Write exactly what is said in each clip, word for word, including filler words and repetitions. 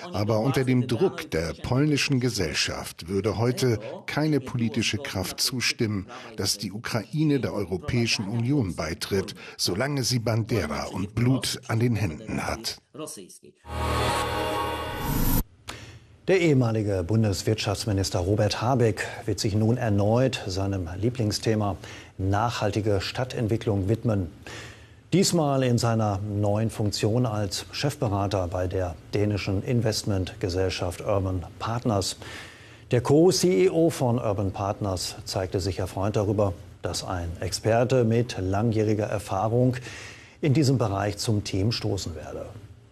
Aber unter dem Druck der polnischen Gesellschaft würde heute keine politische Kraft zustimmen, dass die Ukraine der Europäischen Union beitritt, solange sie Bandera und Blut an den Händen hat. Der ehemalige Bundeswirtschaftsminister Robert Habeck wird sich nun erneut seinem Lieblingsthema nachhaltige Stadtentwicklung widmen. Diesmal in seiner neuen Funktion als Chefberater bei der dänischen Investmentgesellschaft Urban Partners. Der Co-C E O von Urban Partners zeigte sich erfreut darüber, dass ein Experte mit langjähriger Erfahrung in diesem Bereich zum Team stoßen werde.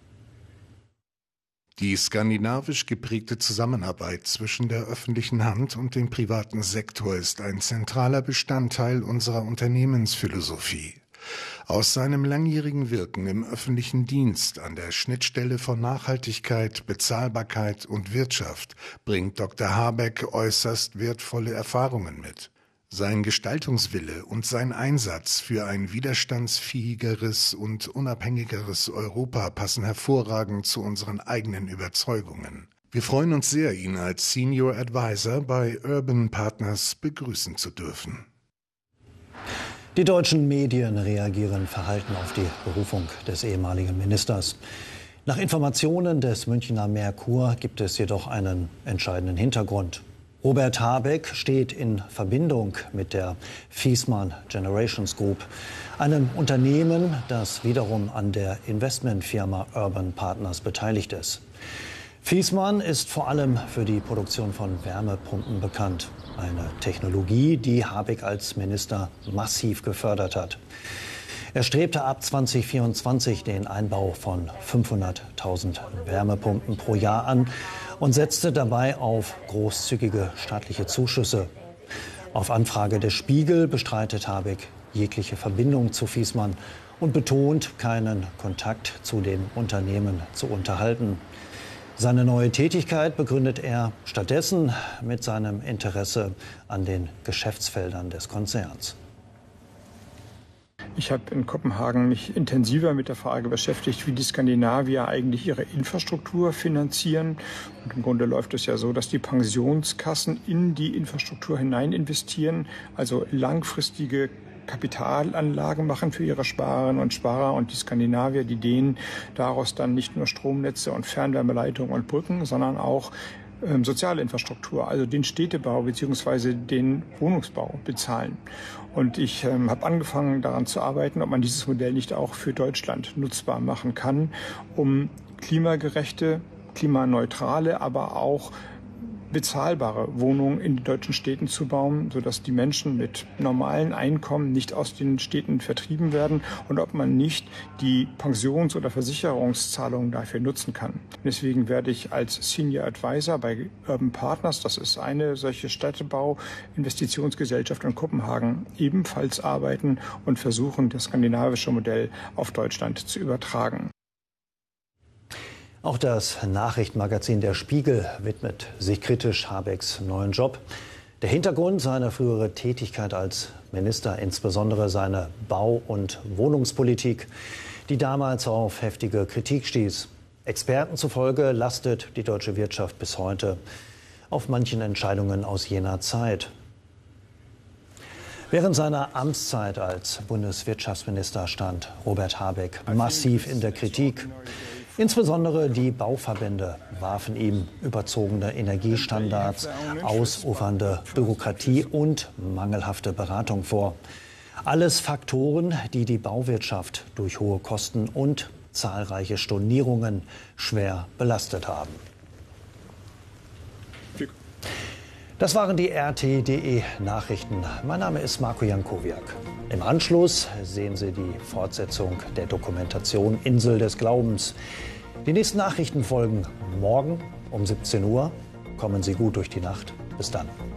Die skandinavisch geprägte Zusammenarbeit zwischen der öffentlichen Hand und dem privaten Sektor ist ein zentraler Bestandteil unserer Unternehmensphilosophie. Aus seinem langjährigen Wirken im öffentlichen Dienst an der Schnittstelle von Nachhaltigkeit, Bezahlbarkeit und Wirtschaft bringt Doktor Habeck äußerst wertvolle Erfahrungen mit. Sein Gestaltungswille und sein Einsatz für ein widerstandsfähigeres und unabhängigeres Europa passen hervorragend zu unseren eigenen Überzeugungen. Wir freuen uns sehr, ihn als Senior Advisor bei Urban Partners begrüßen zu dürfen. Die deutschen Medien reagieren verhalten auf die Berufung des ehemaligen Ministers. Nach Informationen des Münchner Merkur gibt es jedoch einen entscheidenden Hintergrund. Robert Habeck steht in Verbindung mit der Viessmann Generations Group, einem Unternehmen, das wiederum an der Investmentfirma Urban Partners beteiligt ist. Viessmann ist vor allem für die Produktion von Wärmepumpen bekannt. Eine Technologie, die Habeck als Minister massiv gefördert hat. Er strebte ab zweitausendvierundzwanzig den Einbau von fünfhunderttausend Wärmepumpen pro Jahr an und setzte dabei auf großzügige staatliche Zuschüsse. Auf Anfrage des Spiegel bestreitet Habeck jegliche Verbindung zu Viessmann und betont, keinen Kontakt zu dem Unternehmen zu unterhalten. Seine neue Tätigkeit begründet er stattdessen mit seinem Interesse an den Geschäftsfeldern des Konzerns. Ich habe in Kopenhagen mich intensiver mit der Frage beschäftigt, wie die Skandinavier eigentlich ihre Infrastruktur finanzieren. Und im Grunde läuft es ja so, dass die Pensionskassen in die Infrastruktur hinein investieren, also langfristige Kapitalanlagen machen für ihre Sparerinnen und Sparer, und die Skandinavier, die Dänen, daraus dann nicht nur Stromnetze und Fernwärmeleitungen und Brücken, sondern auch ähm, soziale Infrastruktur, also den Städtebau bzw. den Wohnungsbau bezahlen. Und ich ähm, habe angefangen daran zu arbeiten, ob man dieses Modell nicht auch für Deutschland nutzbar machen kann, um klimagerechte, klimaneutrale, aber auch bezahlbare Wohnungen in den deutschen Städten zu bauen, sodass die Menschen mit normalen Einkommen nicht aus den Städten vertrieben werden, und ob man nicht die Pensions- oder Versicherungszahlungen dafür nutzen kann. Deswegen werde ich als Senior Advisor bei Urban Partners, das ist eine solche Städtebau-Investitionsgesellschaft in Kopenhagen, ebenfalls arbeiten und versuchen, das skandinavische Modell auf Deutschland zu übertragen. Auch das Nachrichtenmagazin Der Spiegel widmet sich kritisch Habecks neuen Job. Der Hintergrund seiner frühere Tätigkeit als Minister, insbesondere seine Bau- und Wohnungspolitik, die damals auf heftige Kritik stieß. Experten zufolge lastet die deutsche Wirtschaft bis heute auf manchen Entscheidungen aus jener Zeit. Während seiner Amtszeit als Bundeswirtschaftsminister stand Robert Habeck massiv in der Kritik. Insbesondere die Bauverbände warfen ihm überzogene Energiestandards, ausufernde Bürokratie und mangelhafte Beratung vor. Alles Faktoren, die die Bauwirtschaft durch hohe Kosten und zahlreiche Stornierungen schwer belastet haben. Das waren die R T punkt D E Nachrichten. Mein Name ist Marco Jankowiak. Im Anschluss sehen Sie die Fortsetzung der Dokumentation Insel des Glaubens. Die nächsten Nachrichten folgen morgen um siebzehn Uhr. Kommen Sie gut durch die Nacht. Bis dann.